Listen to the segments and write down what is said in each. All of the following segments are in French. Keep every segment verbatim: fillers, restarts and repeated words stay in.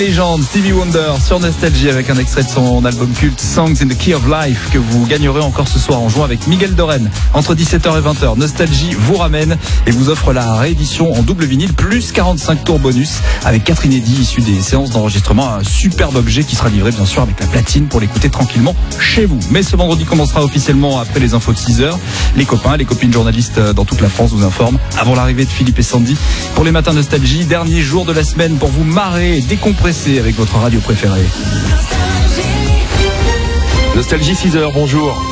Légende, Stevie Wonder sur Nostalgie avec un extrait de son album culte Songs in the Key of Life que vous gagnerez encore ce soir en jouant avec Miguel Doren entre dix-sept heures et vingt heures. Nostalgie vous ramène et vous offre la réédition en double vinyle plus quarante-cinq tours bonus avec quatre inédits issus des séances d'enregistrement. Un superbe objet qui sera livré bien sûr avec la platine pour l'écouter tranquillement chez vous. Mais ce vendredi commencera officiellement après les infos de six heures. Les copains, les copines journalistes dans toute la France vous informent avant l'arrivée de Philippe et Sandy pour les matins Nostalgie. Dernier jour de la semaine pour vous marrer et décompresser avec votre radio préférée. Nostalgie six heures, bonjour.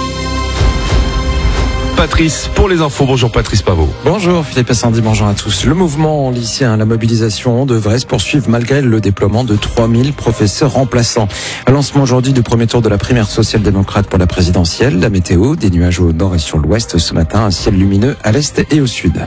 Patrice pour les infos. Bonjour Patrice Pavot. Bonjour Philippe et Sandy, bonjour à tous. Le mouvement lycéen, la mobilisation devrait se poursuivre malgré le déploiement de trois mille professeurs remplaçants. Lancement aujourd'hui du premier tour de la primaire social-démocrate pour la présidentielle. La météo, des nuages au nord et sur l'ouest ce matin, un ciel lumineux à l'est et au sud.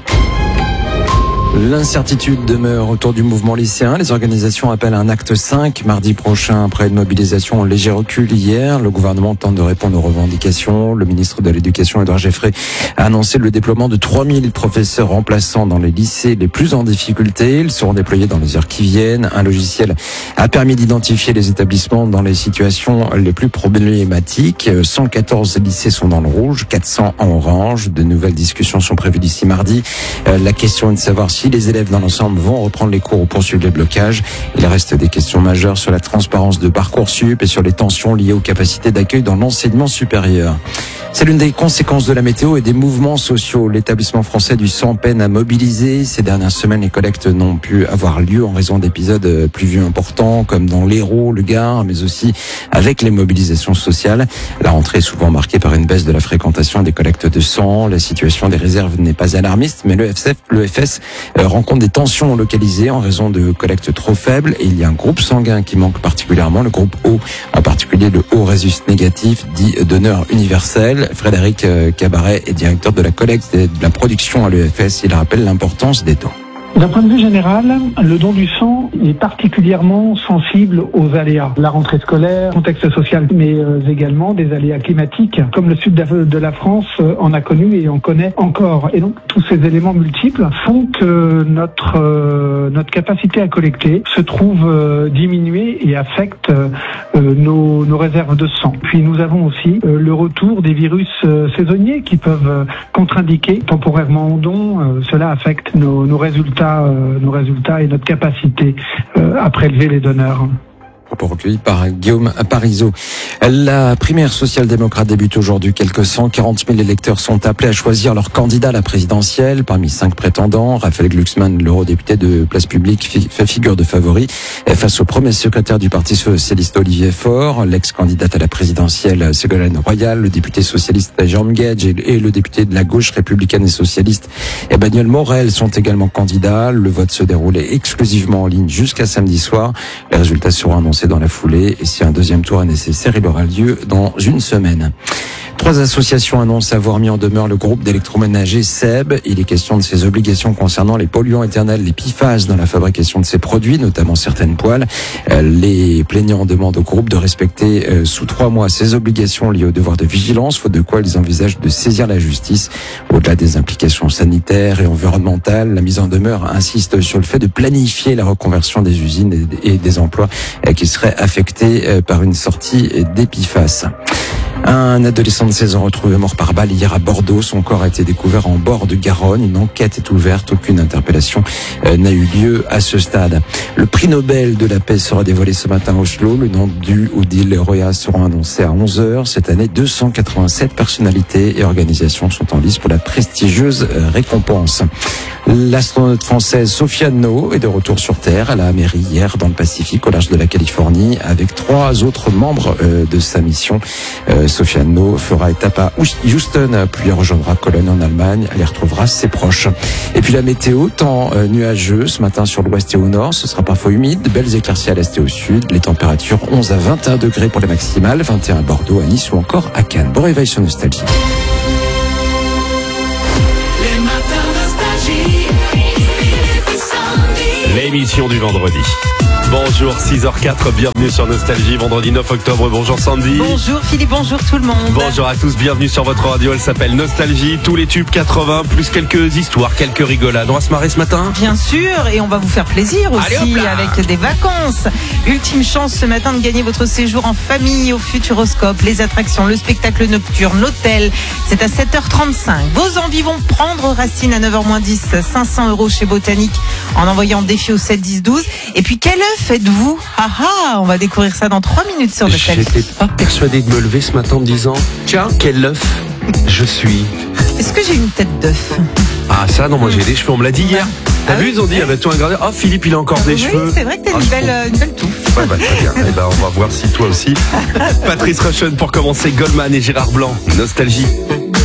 L'incertitude demeure autour du mouvement lycéen. Les organisations appellent à un acte cinq mardi prochain après une mobilisation en léger recul hier. Le gouvernement tente de répondre aux revendications. Le ministre de l'Éducation, Édouard Geffray, a annoncé le déploiement de trois mille professeurs remplaçants dans les lycées les plus en difficulté. Ils seront déployés dans les heures qui viennent. Un logiciel a permis d'identifier les établissements dans les situations les plus problématiques. cent quatorze lycées sont dans le rouge, quatre cents en orange. De nouvelles discussions sont prévues d'ici mardi. La question est de savoir si Si les élèves dans l'ensemble vont reprendre les cours ou poursuivre les blocages. Il reste des questions majeures sur la transparence de Parcoursup et sur les tensions liées aux capacités d'accueil dans l'enseignement supérieur. C'est l'une des conséquences de la météo et des mouvements sociaux. L'établissement français du sang peine à mobiliser. Ces dernières semaines, les collectes n'ont pu avoir lieu en raison d'épisodes pluvieux importants, comme dans l'Hérault, le Gard, mais aussi avec les mobilisations sociales. La rentrée est souvent marquée par une baisse de la fréquentation des collectes de sang. La situation des réserves n'est pas alarmiste, mais le F S, le F S rencontre des tensions localisées en raison de collectes trop faibles. Et il y a un groupe sanguin qui manque particulièrement, le groupe O, en particulier le O résus négatif, dit donneur universel. Frédéric Cabaret est directeur de la collecte et de la production à l'E F S. Il rappelle l'importance des dons. D'un point de vue général, le don du sang est particulièrement sensible aux aléas. La rentrée scolaire, contexte social, mais également des aléas climatiques, comme le sud de la France en a connu et en connaît encore. Et donc, tous ces éléments multiples font que notre euh, notre capacité à collecter se trouve euh, diminuée et affecte euh, nos, nos réserves de sang. Puis nous avons aussi euh, le retour des virus euh, saisonniers qui peuvent euh, contre-indiquer temporairement au don. Euh, cela affecte nos, nos résultats nos résultats et notre capacité euh, à prélever les donneurs. Propos recueillis par Guillaume Parisot. La primaire social-démocrate débute aujourd'hui. Quelques cent quarante mille électeurs sont appelés à choisir leur candidat à la présidentielle. Parmi cinq prétendants, Raphaël Glucksmann, l'eurodéputé de Place Publique, fait figure de favori face au premier secrétaire du Parti socialiste Olivier Faure, l'ex-candidate à la présidentielle Ségolène Royal, le député socialiste Jérôme Guedj et le député de la gauche républicaine et socialiste Emmanuel Morel sont également candidats. Le vote se déroulait exclusivement en ligne jusqu'à samedi soir. Les résultats seront annoncés dans la foulée et si un deuxième tour est nécessaire, il aura lieu dans une semaine. Trois associations annoncent avoir mis en demeure le groupe d'électroménager S E B. Il est question de ses obligations concernant les polluants éternels, les P F A S, dans la fabrication de ces produits, notamment certaines poêles. Les plaignants demandent au groupe de respecter sous trois mois ses obligations liées au devoir de vigilance, faute de quoi ils envisagent de saisir la justice. Au-delà des implications sanitaires et environnementales, la mise en demeure insiste sur le fait de planifier la reconversion des usines et des emplois qui seraient affectés par une sortie des P F A S. Un adolescent de seize ans retrouvé mort par balle hier à Bordeaux. Son corps a été découvert en bord de Garonne. Une enquête est ouverte. Aucune interpellation n'a eu lieu à ce stade. Le prix Nobel de la paix sera dévoilé ce matin à Oslo. Le nom du Odile Roya sera annoncé à onze heures. Cette année, deux cent quatre-vingt-sept personnalités et organisations sont en lice pour la prestigieuse récompense. L'astronaute française Sofiane No est de retour sur Terre. Elle a atterri hier dans le Pacifique, au large de la Californie, avec trois autres membres de sa mission. Sofiane No fera étape à Houston, puis elle rejoindra Cologne en Allemagne. Elle y retrouvera ses proches. Et puis la météo, temps nuageux ce matin sur l'ouest et au nord. Ce sera parfois humide, de belles éclaircies à l'est et au sud. Les températures onze à vingt et un degrés pour les maximales, vingt et un à Bordeaux, à Nice ou encore à Cannes. Bon réveil sur Nostalgie. L'émission du vendredi. Bonjour, six heures quatre, bienvenue sur Nostalgie, vendredi neuf octobre. Bonjour Sandy. Bonjour Philippe, bonjour tout le monde. Bonjour à tous, bienvenue sur votre radio. Elle s'appelle Nostalgie, tous les tubes quatre-vingts, plus quelques histoires, quelques rigolades. On va se marrer ce matin ? Bien sûr, et on va vous faire plaisir aussi. Allez, hop là. Avec des vacances. Ultime chance ce matin de gagner votre séjour en famille au Futuroscope, les attractions, le spectacle nocturne, l'hôtel. C'est à sept heures trente-cinq. Vos envies vont prendre racine à neuf heures moins dix. cinq cents euros chez Botanique en envoyant défi au sept dix douze. Et puis quel œuf êtes-vous ? Ah ah, on va découvrir ça dans trois minutes sur Nostalgie. J'étais pas persuadé de me lever ce matin en me disant tiens, quel œuf je suis. Est-ce que j'ai une tête d'œuf ? Ah ça non, moi j'ai des cheveux, on me l'a dit hier. T'as Ah vu, oui, ils ont dit, il y avait tout un gradé. Oh Philippe, il a encore des Oui, cheveux. c'est vrai que t'as Ah, une je belle, trouve- euh, une belle touffe. Ouais, bah, très bien. Eh ben, on va voir si toi aussi. Patrice Rushen pour commencer, Goldman et Gérard Blanc. Nostalgie.